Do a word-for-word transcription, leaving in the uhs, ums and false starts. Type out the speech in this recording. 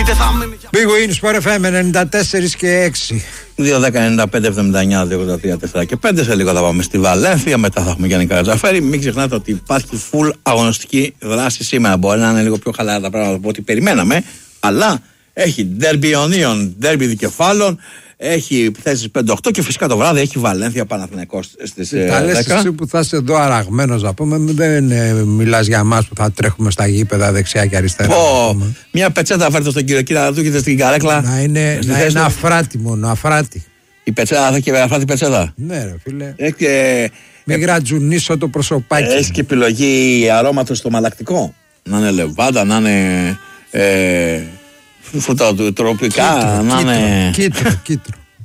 Big Win Sport εφ εμ ενενήντα τέσσερα και έξι. δύο δέκα ενενήντα πέντε εβδομήντα εννιά δύο ογδόντα τρία τέσσερα και πέντε. Σε λίγο θα πάμε στη Βαλένθια. Μετά θα έχουμε Γιάννη Καρατζαφέρη. Μην ξεχνάτε ότι υπάρχει full αγωνιστική δράση σήμερα. Μπορεί να είναι λίγο πιο χαλαρά τα πράγματα από ό,τι περιμέναμε. Αλλά έχει ντέρμπι Ιωνίων, ντέρμπι Δικεφάλων. Έχει θέσεις πέντε οκτώ και φυσικά το βράδυ έχει Βαλένθια Παναθηναϊκός στις δέκα. Τα λες εσύ που θα είσαι εδώ αραγμένος, να πούμε, δεν ε, μιλάς για εμάς που θα τρέχουμε στα γήπεδα δεξιά και αριστερά. Πω, μια πετσέτα φέρτε στον κύριο Κύρα να του έχετε στην καρέκλα. Να είναι, να είναι αφράτη μόνο, αφράτη. Η πετσέτα θα και αφράτη πετσέτα. Ναι ρε φίλε. Έχει και... Μην γρατζουνίσω το προσωπάκι. Έχει και επιλογή αρώματος στο μαλακτικό. Να είναι λεβάντα, να είναι... Ε, φρουτοτροπικά, να είναι... Κίτρο, κίτρο.